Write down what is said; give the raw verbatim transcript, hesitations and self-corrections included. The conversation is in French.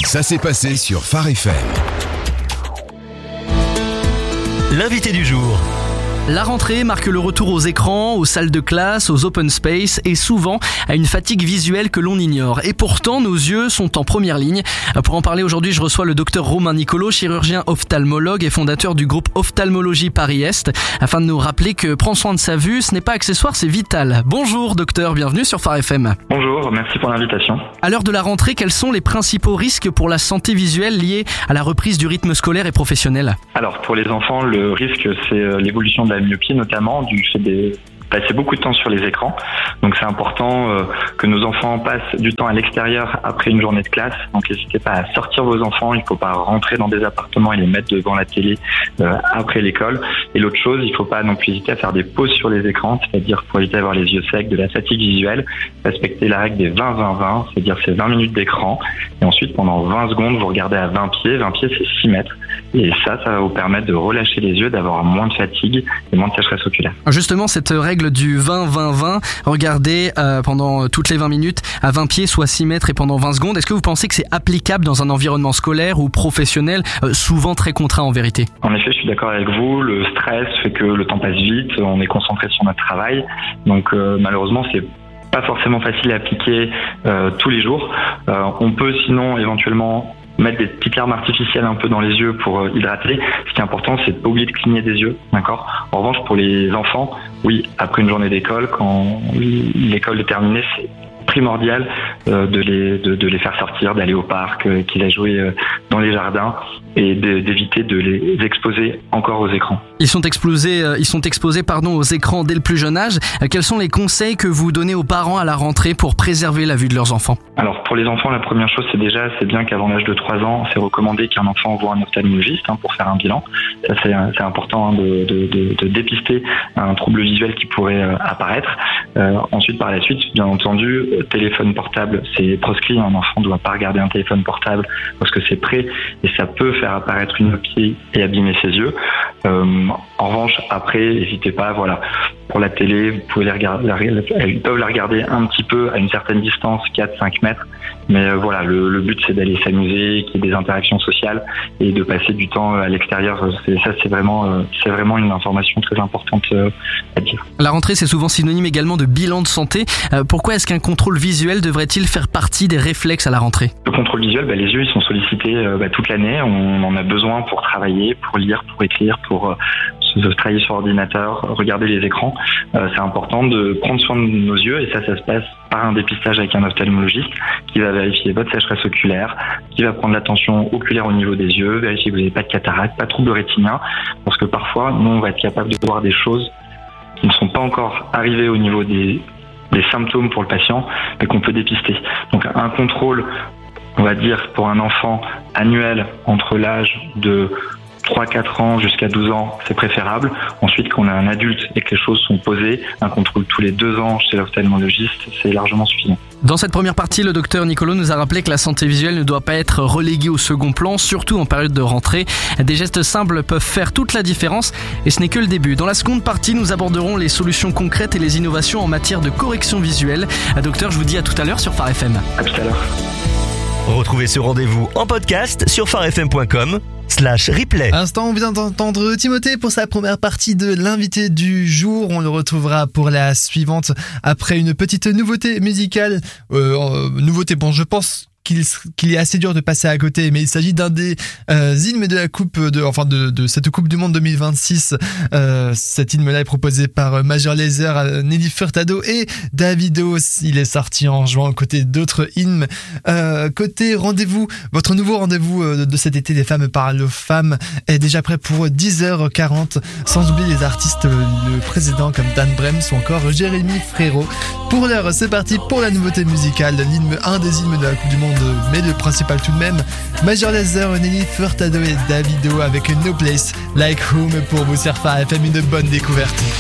Ça s'est passé sur Phare F M. L'invité du jour. La rentrée marque le retour aux écrans, aux salles de classe, aux open space et souvent à une fatigue visuelle que l'on ignore. Et pourtant, nos yeux sont en première ligne. Pour en parler aujourd'hui, je reçois le docteur Romain Nicolo, chirurgien ophtalmologue et fondateur du groupe Ophtalmologie Paris-Est, afin de nous rappeler que prendre soin de sa vue, ce n'est pas accessoire, c'est vital. Bonjour docteur, bienvenue sur Phare F M. Bonjour, merci pour l'invitation. À l'heure de la rentrée, quels sont les principaux risques pour la santé visuelle liés à la reprise du rythme scolaire et professionnel ? Alors pour les enfants, le risque c'est l'évolution de la myopie notamment, du fait des passer beaucoup de temps sur les écrans. Donc c'est important euh, que nos enfants passent du temps à l'extérieur après une journée de classe. Donc n'hésitez pas à sortir vos enfants, il ne faut pas rentrer dans des appartements et les mettre devant la télé euh, après l'école. Et l'autre chose, il ne faut pas non plus hésiter à faire des pauses sur les écrans, c'est-à-dire pour éviter d'avoir les yeux secs, de la fatigue visuelle, respecter la règle des vingt vingt vingt, c'est-à-dire c'est vingt minutes d'écran. Et ensuite pendant vingt secondes, vous regardez à vingt pieds. vingt pieds c'est six mètres. Et ça, ça va vous permettre de relâcher les yeux, d'avoir moins de fatigue et moins de sécheresse oculaire. Justement, cette règle du vingt vingt vingt, regardez euh, pendant toutes les vingt minutes à vingt pieds, soit six mètres et pendant vingt secondes. Est-ce que vous pensez que c'est applicable dans un environnement scolaire ou professionnel, euh, souvent très contraint en vérité ? En effet, je suis d'accord avec vous. Le stress fait que le temps passe vite, on est concentré sur notre travail. Donc euh, malheureusement, c'est pas forcément facile à appliquer euh, tous les jours. Euh, on peut sinon éventuellement mettre des petites larmes artificielles un peu dans les yeux pour euh, hydrater. Ce qui est important, c'est de pas oublier de cligner des yeux, d'accord ? En revanche, pour les enfants, oui, après une journée d'école, quand l'école est terminée, c'est primordial euh, de, les, de, de les faire sortir, d'aller au parc, euh, qu'ils aillent jouer euh, dans les jardins et de, d'éviter de les exposer encore aux écrans. Ils sont exposés, euh, ils sont exposés pardon, aux écrans dès le plus jeune âge. Euh, quels sont les conseils que vous donnez aux parents à la rentrée pour préserver la vue de leurs enfants ? Alors pour les enfants, la première chose, c'est déjà, c'est bien qu'avant l'âge de trois ans, c'est recommandé qu'un enfant voit un ophtalmologiste hein, pour faire un bilan. Ça c'est, c'est important hein, de, de, de, de dépister un trouble visuel qui pourrait euh, apparaître. Euh, ensuite, par la suite, bien entendu, téléphone portable, c'est proscrit. Un enfant ne doit pas regarder un téléphone portable parce que c'est prêt et ça peut faire apparaître une myopie et abîmer ses yeux. Euh, en revanche, après, n'hésitez pas, voilà, pour la télé, vous pouvez les regarder, ils peuvent la regarder un petit peu à une certaine distance, quatre à cinq mètres. Mais euh, voilà, le, le but c'est d'aller s'amuser, qu'il y ait des interactions sociales et de passer du temps à l'extérieur. C'est, ça, c'est vraiment, euh, c'est vraiment une information très importante euh, à dire. La rentrée, c'est souvent synonyme également de bilan de santé. Euh, pourquoi est-ce qu'un contrôle visuel devrait-il faire partie des réflexes à la rentrée ? Le contrôle visuel, bah, les yeux ils sont sollicités euh, bah, toute l'année. On en a besoin pour travailler, pour lire, pour écrire, pour euh, se travailler sur ordinateur, regarder les écrans. Euh, c'est important de prendre soin de nos yeux et ça, ça se passe par un dépistage avec un ophtalmologiste qui va vérifier votre sécheresse oculaire, qui va prendre la tension oculaire au niveau des yeux, vérifier que vous n'avez pas de cataracte, pas de trouble rétinien, parce que parfois, nous, on va être capable de voir des choses qui ne sont pas encore arrivées au niveau des, des symptômes pour le patient, mais qu'on peut dépister. Donc un contrôle, on va dire, pour un enfant annuel entre l'âge de trois à quatre ans jusqu'à douze ans, c'est préférable. Ensuite, quand on a un adulte et que les choses sont posées, un contrôle tous les deux ans chez l'ophtalmologiste, c'est largement suffisant. Dans cette première partie, le docteur Nicolo nous a rappelé que la santé visuelle ne doit pas être reléguée au second plan, surtout en période de rentrée. Des gestes simples peuvent faire toute la différence et ce n'est que le début. Dans la seconde partie, nous aborderons les solutions concrètes et les innovations en matière de correction visuelle. Docteur, je vous dis à tout à l'heure sur Phare F M. À tout à l'heure. Retrouvez ce rendez-vous en podcast sur pharefm point com slash replay. À l'instant, on vient d'entendre Timothée pour sa première partie de l'invité du jour. On le retrouvera pour la suivante après une petite nouveauté musicale. Euh, nouveauté, bon, je pense qu'il, qu'il est assez dur de passer à côté, mais il s'agit d'un des euh, hymnes de la coupe de, enfin de, de cette Coupe du Monde deux mille vingt-six. Euh, cet hymne-là est proposé par Major Lazer, Nelly Furtado et Davido. Il est sorti en juin côté d'autres hymnes. Euh, côté rendez-vous, votre nouveau rendez-vous de cet été des femmes parlent aux femmes est déjà prêt pour dix heures quarante. Sans oublier les artistes, le président comme Dan Brems ou encore Jérémy Frérot. Pour l'heure, c'est parti pour la nouveauté musicale, l'hymne, un des hymnes de la Coupe du Monde, mais le principal tout de même. Major Lazer, Nelly Furtado et Davido avec No Place Like Home pour vous faire Phare F M une bonne découverte.